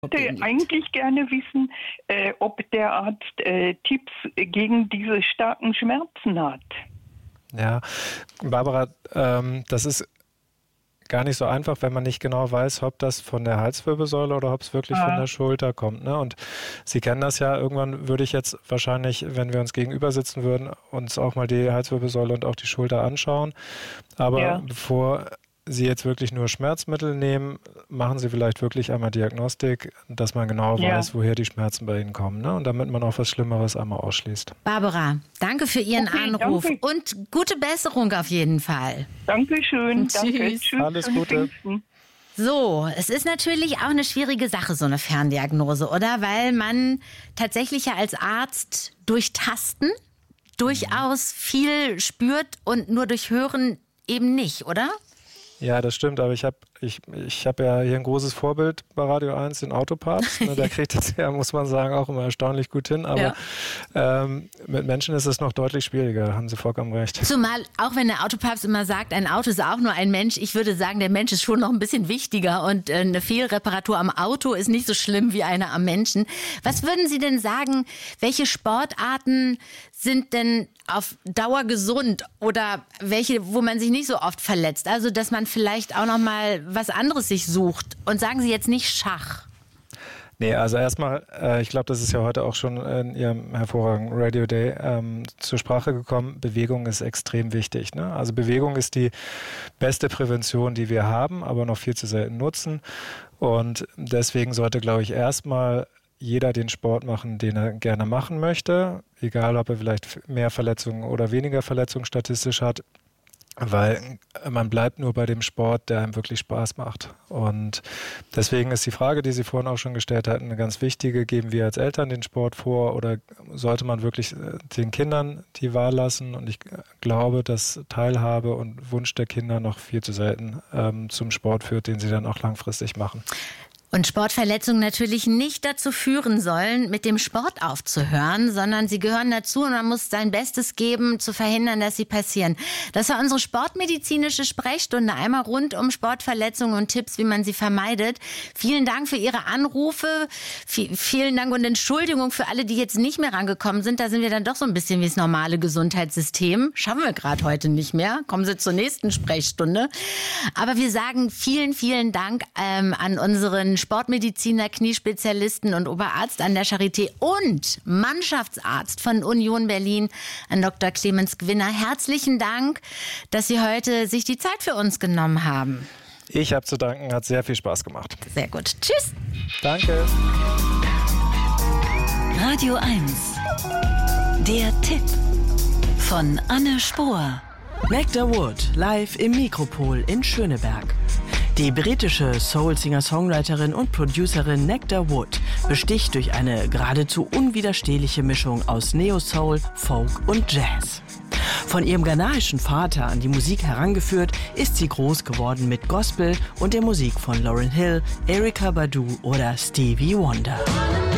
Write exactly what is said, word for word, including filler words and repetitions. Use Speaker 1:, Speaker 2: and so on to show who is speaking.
Speaker 1: Ich würde eigentlich gerne wissen, äh, ob der Arzt äh, Tipps gegen diese starken Schmerzen hat.
Speaker 2: Ja, Barbara, ähm, das ist gar nicht so einfach, wenn man nicht genau weiß, ob das von der Halswirbelsäule oder ob es wirklich ah. von der Schulter kommt. Ne? Und Sie kennen das ja, irgendwann würde ich jetzt wahrscheinlich, wenn wir uns gegenüber sitzen würden, uns auch mal die Halswirbelsäule und auch die Schulter anschauen. Aber ja. bevor Sie jetzt wirklich nur Schmerzmittel nehmen, machen Sie vielleicht wirklich einmal Diagnostik, dass man genau ja. weiß, woher die Schmerzen bei Ihnen kommen. Ne? Und damit man auch was Schlimmeres einmal ausschließt.
Speaker 3: Barbara, danke für Ihren okay, Anruf danke. Und gute Besserung auf jeden Fall.
Speaker 1: Dankeschön.
Speaker 3: Tschüss.
Speaker 1: Danke. Tschüss.
Speaker 2: Alles Gute.
Speaker 3: So, es ist natürlich auch eine schwierige Sache, so eine Ferndiagnose, oder? Weil man tatsächlich ja als Arzt durch Tasten durchaus viel spürt und nur durch Hören eben nicht, oder?
Speaker 2: Ja, das stimmt, aber ich habe ich, ich hab ja hier ein großes Vorbild bei Radio eins, den Autopapst. Ne, der kriegt das ja, muss man sagen, auch immer erstaunlich gut hin. Aber ja. ähm, mit Menschen ist es noch deutlich schwieriger, haben Sie vollkommen recht.
Speaker 3: Zumal, auch wenn der Autopapst immer sagt, ein Auto ist auch nur ein Mensch, ich würde sagen, der Mensch ist schon noch ein bisschen wichtiger und äh, eine Fehlreparatur am Auto ist nicht so schlimm wie eine am Menschen. Was würden Sie denn sagen, welche Sportarten sind denn auf Dauer gesund oder welche, wo man sich nicht so oft verletzt? Also, dass man vielleicht auch noch mal was anderes sich sucht. Und sagen Sie jetzt nicht Schach.
Speaker 2: Nee, also erstmal, äh, ich glaube, das ist ja heute auch schon in Ihrem hervorragenden Radio Day ähm, zur Sprache gekommen. Bewegung ist extrem wichtig. Ne? Also Bewegung ist die beste Prävention, die wir haben, aber noch viel zu selten nutzen. Und deswegen sollte, glaube ich, erstmal jeder den Sport machen, den er gerne machen möchte, egal ob er vielleicht mehr Verletzungen oder weniger Verletzungen statistisch hat, weil man bleibt nur bei dem Sport, der einem wirklich Spaß macht. Und deswegen ist die Frage, die Sie vorhin auch schon gestellt hatten, eine ganz wichtige. Geben wir als Eltern den Sport vor oder sollte man wirklich den Kindern die Wahl lassen? Und ich glaube, dass Teilhabe und Wunsch der Kinder noch viel zu selten ähm, zum Sport führt, den sie dann auch langfristig machen.
Speaker 3: Und Sportverletzungen natürlich nicht dazu führen sollen, mit dem Sport aufzuhören, sondern sie gehören dazu und man muss sein Bestes geben, zu verhindern, dass sie passieren. Das war unsere sportmedizinische Sprechstunde, einmal rund um Sportverletzungen und Tipps, wie man sie vermeidet. Vielen Dank für Ihre Anrufe, v- vielen Dank und Entschuldigung für alle, die jetzt nicht mehr rangekommen sind. Da sind wir dann doch so ein bisschen wie das normale Gesundheitssystem. Schaffen wir gerade heute nicht mehr. Kommen Sie zur nächsten Sprechstunde. Aber wir sagen vielen, vielen Dank ähm, an unseren Sportmediziner, Kniespezialisten und Oberarzt an der Charité und Mannschaftsarzt von Union Berlin, an Doktor Clemens Gwinner. Herzlichen Dank, dass Sie heute sich die Zeit für uns genommen haben.
Speaker 2: Ich habe zu danken, hat sehr viel Spaß gemacht.
Speaker 3: Sehr gut. Tschüss.
Speaker 2: Danke.
Speaker 4: Radio eins. Der Tipp von Anne Spohr.
Speaker 5: Nectar Wood live im Mikropol in Schöneberg. Die britische Soul-Singer-Songwriterin und Producerin Nectar Wood besticht durch eine geradezu unwiderstehliche Mischung aus Neo-Soul, Folk und Jazz. Von ihrem ghanaischen Vater an die Musik herangeführt, ist sie groß geworden mit Gospel und der Musik von Lauryn Hill, Erykah Badu oder Stevie Wonder.